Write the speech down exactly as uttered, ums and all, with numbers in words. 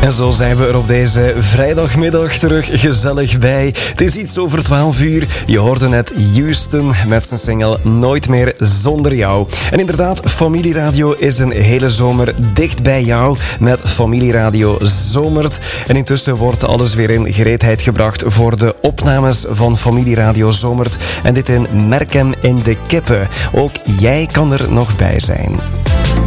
En zo zijn we er op deze vrijdagmiddag terug gezellig bij. Het is iets over twaalf uur. Je hoorde net Houston met zijn single Nooit meer zonder jou. En inderdaad, Familieradio is een hele zomer dicht bij jou met Familieradio Zomert. En intussen wordt alles weer in gereedheid gebracht voor de opnames van Familieradio Zomert. En dit in Merkem in de Kippen. Ook jij kan er nog bij zijn.